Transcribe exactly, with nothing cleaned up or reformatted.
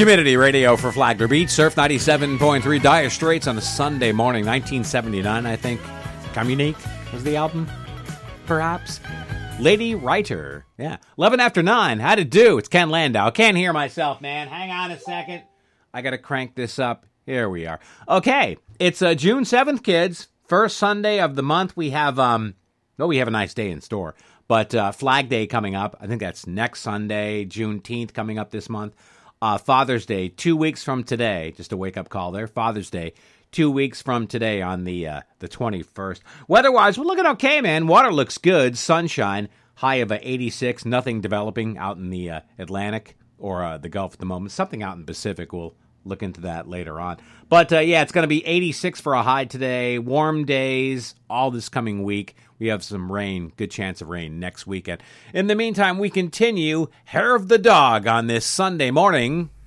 Community radio for Flagler Beach. Surf ninety-seven point three. Dire Straits on a Sunday morning. nineteen seventy-nine, I think. Communique was the album, perhaps. Lady Writer. Yeah. eleven after nine. How'd it do? It's Ken Landau. Can't hear myself, man. Hang on a second. I got to crank this up. Here we are. Okay. It's uh, June seventh, kids. First Sunday of the month. We have, um, oh, we have a nice day in store. But uh, Flag Day coming up. I think that's next Sunday. Juneteenth coming up this month. Uh, Father's Day, two weeks from today. Just a wake-up call there. Father's Day, two weeks from today on the uh, the twenty-first. Weather-wise, we're looking okay, man. Water looks good. Sunshine. High of a eighty-six. Nothing developing out in the uh, Atlantic or uh, the Gulf at the moment. Something out in the Pacific. We'll look into that later on. But, uh, yeah, it's going to be eighty-six for a high today. Warm days all this coming week. We have some rain, good chance of rain next weekend. In the meantime, we continue Hair of the Dog on this Sunday morning.